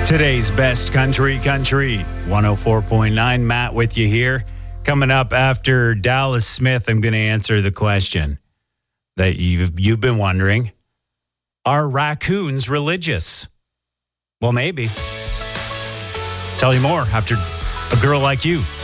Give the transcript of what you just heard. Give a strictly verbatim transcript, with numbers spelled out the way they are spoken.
Today's best country, country one oh four point nine. Matt with you here. Coming up after Dallas Smith, I'm going to answer the question that you've you've been wondering: are raccoons religious? Well, maybe. Tell you more after A Girl Like You.